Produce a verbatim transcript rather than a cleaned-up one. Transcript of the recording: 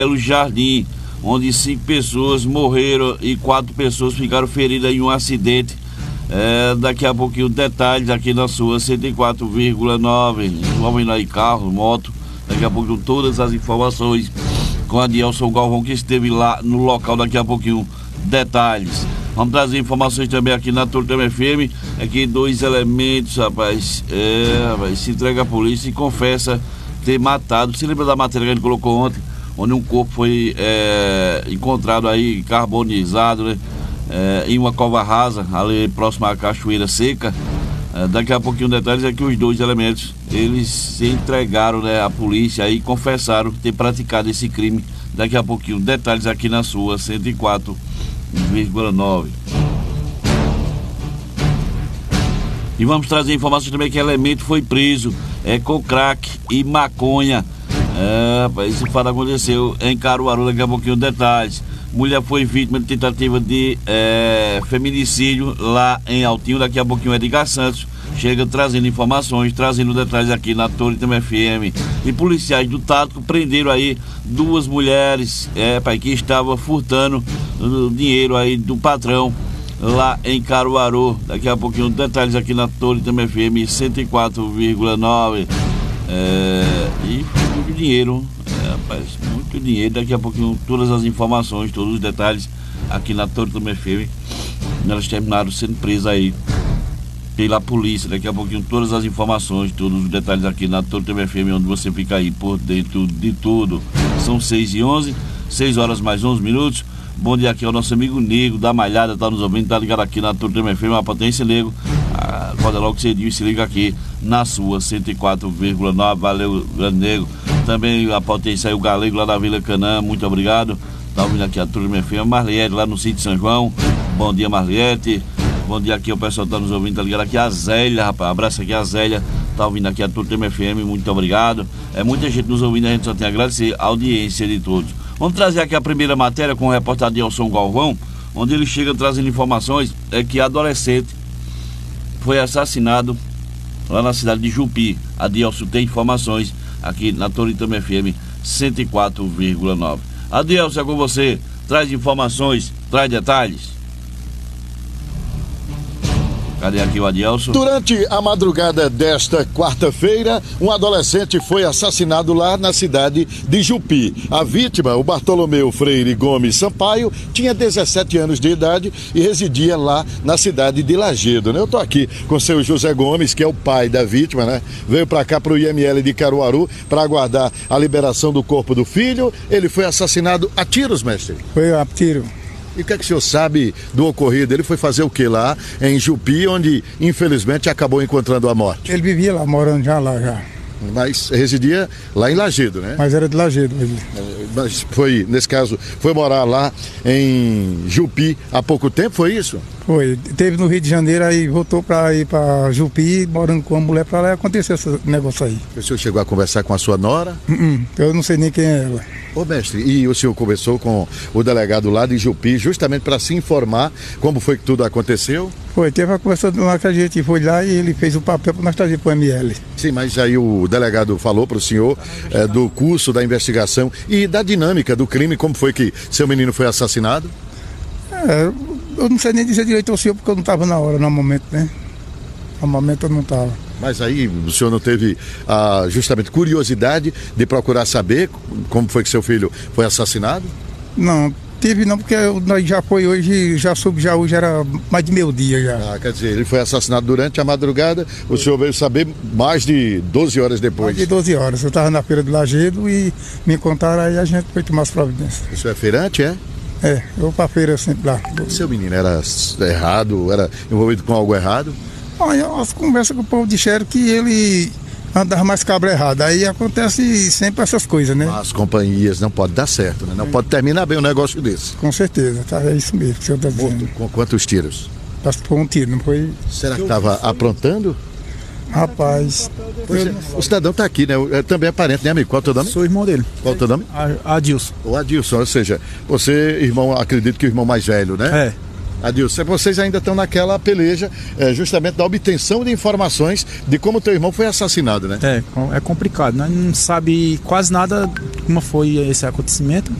Belo Jardim, onde cinco pessoas morreram e quatro pessoas ficaram feridas em um acidente. É, daqui a pouquinho detalhes aqui na sua cento e quatro vírgula nove, envolvendo aí carro, moto. Daqui a pouquinho todas as informações com a Adielson Galvão, que esteve lá no local. Daqui a pouquinho detalhes. Vamos trazer informações também aqui na Tortama F M. Aqui dois elementos, rapaz, é, rapaz, se entrega à polícia e confessa ter matado. Se lembra da matéria que a gente colocou ontem, onde um corpo foi é, encontrado aí carbonizado, né? É, em uma cova rasa, ali próxima à Cachoeira Seca. É, daqui a pouquinho detalhes é que os dois elementos, eles se entregaram, né, à polícia e confessaram ter praticado esse crime. Daqui a pouquinho detalhes aqui na sua cento e quatro vírgula nove. E vamos trazer informações também que elemento foi preso é, com crack e maconha. É, rapaz, esse fato aconteceu em Caruaru. Daqui a pouquinho detalhes. Mulher foi vítima de tentativa de é, feminicídio lá em Altinho. Daqui a pouquinho Edgar Santos chega trazendo informações, trazendo detalhes aqui na Tortama F M. E policiais do Tático prenderam aí duas mulheres é, pai, que estavam furtando o dinheiro aí do patrão lá em Caruaru. Daqui a pouquinho detalhes aqui na Tortama F M cento e quatro vírgula nove. É, e muito dinheiro, é, rapaz, muito dinheiro. Daqui a pouquinho todas as informações, todos os detalhes aqui na Tortama F M. Elas terminaram sendo presas aí pela polícia. Daqui a pouquinho todas as informações, todos os detalhes aqui na Tortama F M, onde você fica aí por dentro de tudo. São seis e onze, seis horas mais onze minutos. Bom dia aqui ao nosso amigo Nego da Malhada, tá nos ouvindo, tá ligado aqui na Tortama F M, a potência Nego. Acorda logo cedinho e se liga aqui na sua cento e quatro vírgula nove. Valeu, grande Nego. Também a potência aí, o Galego lá da Vila Canã, muito obrigado. Tá ouvindo aqui a Tortama F M. Marliete lá no sítio São João. Bom dia, Marliete. Bom dia aqui, o pessoal tá nos ouvindo, tá ligado aqui a Zélia, rapaz. Abraço aqui a Zélia, tá ouvindo aqui a Tortama F M, muito obrigado. É muita gente nos ouvindo, a gente só tem a agradecer a audiência de todos. Vamos trazer aqui a primeira matéria com o repórter Adielson Galvão, onde ele chega trazendo informações é que adolescente foi assassinado lá na cidade de Jupi. Adielson tem informações aqui na Tortama F M cento e quatro vírgula nove. Adielson, é com você, traz informações, traz detalhes. Cadê aqui o Adielson? Durante a madrugada desta quarta-feira, um adolescente foi assassinado lá na cidade de Jupi. A vítima, o Bartolomeu Freire Gomes Sampaio, tinha dezessete anos de idade e residia lá na cidade de Lagedo, né? Eu tô aqui com o seu José Gomes, que é o pai da vítima, né? Veio para cá pro I M L de Caruaru para aguardar a liberação do corpo do filho. Ele foi assassinado a tiros, mestre? Foi a tiro. E o que é que o senhor sabe do ocorrido? Ele foi fazer o que lá em Jupi, onde infelizmente acabou encontrando a morte? Ele vivia lá, morando já lá já. Mas residia lá em Lagedo, né? Mas era de Lagedo. Ele. Mas foi, nesse caso, foi morar lá em Jupi há pouco tempo, foi isso? Foi. Teve no Rio de Janeiro, aí voltou para ir para Jupi, morando com a mulher para lá, e aconteceu esse negócio aí. O senhor chegou a conversar com a sua nora? Uh-uh, eu não sei nem quem é ela. Ô mestre, e o senhor conversou com o delegado lá de Jupi justamente para se informar como foi que tudo aconteceu? Foi, teve uma conversa lá que a gente foi lá e ele fez o papel para nós trazer para o M L. Sim, mas aí o delegado falou para o senhor é, do curso da investigação e da dinâmica do crime, como foi que seu menino foi assassinado? É, eu não sei nem dizer direito ao senhor porque eu não estava na hora, no momento, né? No momento eu não estava. Mas aí o senhor não teve ah, justamente curiosidade de procurar saber como foi que seu filho foi assassinado? Não, tive não, porque nós já foi hoje, já soube, já hoje era mais de meio dia já. Ah, quer dizer, ele foi assassinado durante a madrugada, o senhor veio saber mais de doze horas depois? Mais de doze horas, eu estava na feira de Lagedo e me contaram, aí a gente foi tomar as providências. O senhor é feirante, é? É, eu vou pra feira sempre lá. Seu menino era errado, era envolvido com algo errado? Olha, as conversas com o povo disseram que ele andava mais cabra errado. Aí acontece sempre essas coisas, né? As companhias não podem dar certo, né? Não é. Pode terminar bem um negócio desse. Com certeza, tá? É isso mesmo que o senhor está dizendo. Com quantos tiros? Foi um tiro, não foi? Será que estava aprontando? Rapaz. Pois é, o cidadão está aqui, né? É, também é parente, né, amigo? Qual é o teu nome? Sou irmão dele. Qual é o teu nome? Adilson. O Adilson, ou seja, você, irmão, acredito que o irmão mais velho, né? É. Adilson, vocês ainda estão naquela peleja é, justamente da obtenção de informações de como teu irmão foi assassinado, né? É, é complicado, né? Não sabe quase nada como foi esse acontecimento.